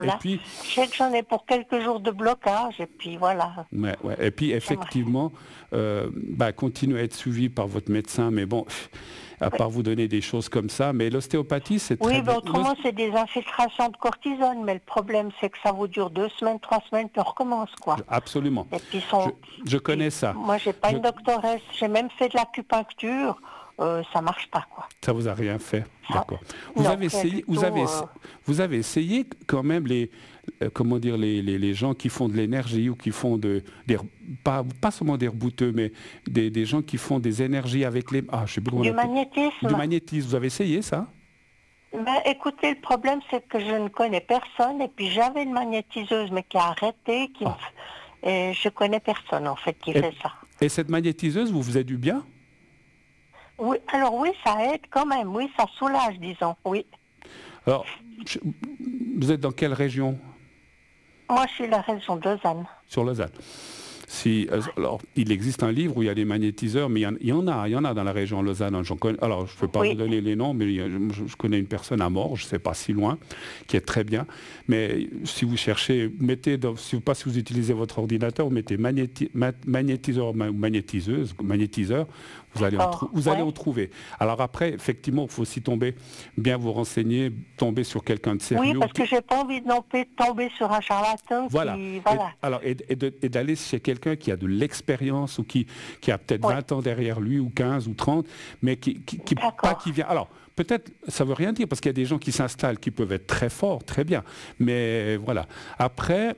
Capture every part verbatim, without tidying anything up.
Là, et puis... Je sais que j'en ai pour quelques jours de blocage, et puis voilà. Ouais, ouais. Et puis, effectivement, euh, bah, continuez à être suivi par votre médecin, mais bon, à Oui. part vous donner des choses comme ça, mais l'ostéopathie, c'est très Oui, bien. ben autrement, c'est des infiltrations de cortisone, mais le problème, c'est que ça vous dure deux semaines, trois semaines, puis on recommence, quoi. Absolument. Et puis, Je, sont... je connais puis, ça. moi, j'ai pas Je... une doctoresse, j'ai même fait de l'acupuncture, euh, ça marche pas, quoi. Ça vous a rien fait, Ça... d'accord. Vous non, avez essayé, tout, vous avez, euh... vous avez essayé quand même les, euh, comment dire, les, les, les gens qui font de l'énergie ou qui font de, des, pas, pas seulement des rebouteux, mais des, des gens qui font des énergies avec les, ah, je sais plus comment on du appelle. magnétisme. Du magnétisme. Vous avez essayé ça? Ben, écoutez, le problème, c'est que je ne connais personne, et puis j'avais une magnétiseuse, mais qui a arrêté, qui oh. me... et je connais personne, en fait, qui et, fait ça. Et cette magnétiseuse, vous faisait du bien? Oui, alors oui, ça aide quand même, oui, ça soulage, disons, oui. Alors, je, vous êtes dans quelle région? Moi, je suis la région de Lausanne. Sur Lausanne. Si, alors, il existe un livre où il y a des magnétiseurs, mais il y en, il y en a, il y en a dans la région Lausanne. J'en connais, alors, je ne peux pas oui. vous donner les noms, mais je, je connais une personne à Mort, je ne sais pas si loin, qui est très bien. Mais si vous cherchez, mettez, dans, si vous pas si vous utilisez votre ordinateur, vous mettez magnéti, ma, magnétiseur ou magnétiseuse, magnétiseur, vous allez, en, vous allez ouais. en trouver. Alors après, effectivement, il faut aussi tomber, bien vous renseigner, tomber sur quelqu'un de sérieux. Oui, parce que je n'ai pas envie de non plus tomber sur un charlatan. Voilà. Qui, voilà. Et, alors, et, et, de, et d'aller chez quelqu'un qui a de l'expérience ou qui, qui a peut-être ouais. vingt ans derrière lui, ou quinze ou trente, mais qui, qui, qui pas qui vient. Alors, peut-être, ça ne veut rien dire, parce qu'il y a des gens qui s'installent, qui peuvent être très forts, très bien. Mais voilà. Après...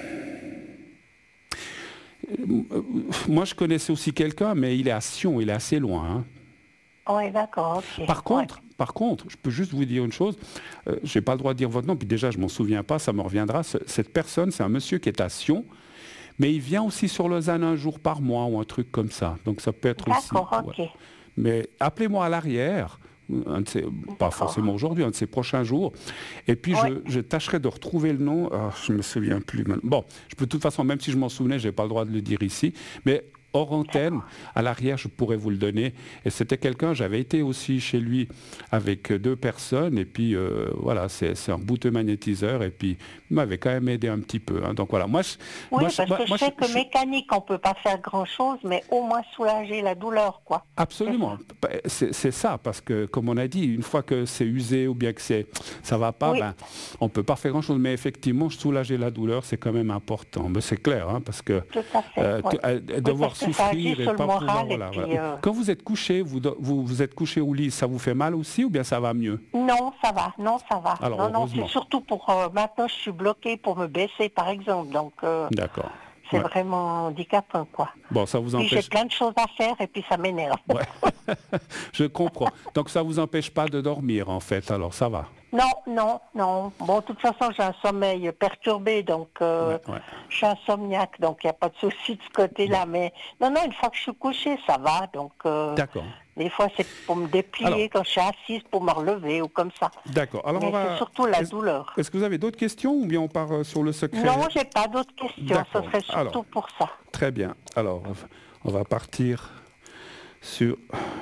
Moi, je connaissais aussi quelqu'un, mais il est à Sion, il est assez loin. Hein. Oui, d'accord, ok. Par contre, ouais. par contre, je peux juste vous dire une chose, euh, je n'ai pas le droit de dire votre nom, puis déjà, je ne m'en souviens pas, ça me reviendra. C- cette personne, c'est un monsieur qui est à Sion, mais il vient aussi sur Lausanne un jour par mois ou un truc comme ça. Donc, ça peut être aussi... D'accord, ok. Ouais. Mais appelez-moi à l'arrière, un de ces, pas forcément aujourd'hui, un de ces prochains jours, et puis ouais. je, je tâcherai de retrouver le nom, oh, je ne me souviens plus. Bon, je peux de toute façon, même si je m'en souvenais, je n'ai pas le droit de le dire ici, mais hors antenne, à l'arrière, je pourrais vous le donner. Et c'était quelqu'un, j'avais été aussi chez lui avec deux personnes, et puis euh, voilà, c'est, c'est un bouteux magnétiseur, et puis il m'avait quand même aidé un petit peu. Hein. Donc voilà, moi... Je, oui, moi, parce je, que moi, je moi, sais je, que je, mécanique, on ne peut pas faire grand-chose, mais au moins soulager la douleur, quoi. Absolument, c'est, c'est ça, parce que, comme on a dit, une fois que c'est usé ou bien que c'est, ça ne va pas, oui. ben, on ne peut pas faire grand-chose. Mais effectivement, soulager la douleur, c'est quand même important. Mais c'est clair, hein, parce que euh, ouais. euh, devoir oui, souffrir et pas pouvoir... Et voilà, puis, voilà. euh... Quand vous êtes couché, vous, vous, vous êtes couché au lit, ça vous fait mal aussi ou bien ça va mieux? Non, ça va, non, ça va. Alors, non, non, c'est surtout pour... Euh, maintenant, je suis bloquée pour me baisser, par exemple. Donc, euh, d'accord. C'est ouais. vraiment handicapant, quoi. Bon, ça vous empêche... Puis j'ai plein de choses à faire et puis ça m'énerve. Ouais. Je comprends. Donc ça ne vous empêche pas de dormir, en fait, alors ça va? Non, non, non. Bon, de toute façon, j'ai un sommeil perturbé, donc euh, ouais, ouais. je suis insomniaque, donc il n'y a pas de souci de ce côté-là. Bon. Mais non, non, une fois que je suis couchée, ça va. Donc, euh, d'accord. Des fois, c'est pour me déplier alors, quand je suis assise, pour me relever ou comme ça. D'accord. Alors, mais on va... c'est surtout la est-ce... douleur. Est-ce que vous avez d'autres questions ou bien on part sur le secret? Non, j'ai pas d'autres questions. D'accord. Ce serait surtout alors, pour ça. Très bien. Alors, on va partir sur...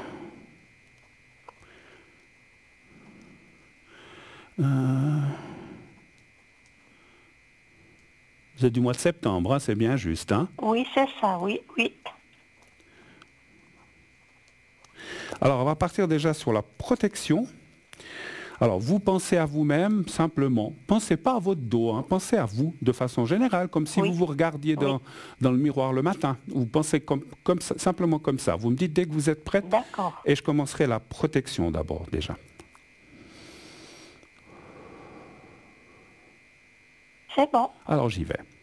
Euh... Vous êtes du mois de septembre, hein, c'est bien juste, hein? Oui, c'est ça, oui, oui. Alors, on va partir déjà sur la protection. Alors, vous pensez à vous-même simplement. Pensez pas à votre dos, hein, pensez à vous de façon générale, comme si oui. vous vous regardiez dans, oui. dans le miroir le matin. Vous pensez comme, comme ça, simplement comme ça. Vous me dites dès que vous êtes prête. D'accord. Et je commencerai la protection d'abord, déjà. C'est bon. Alors, j'y vais.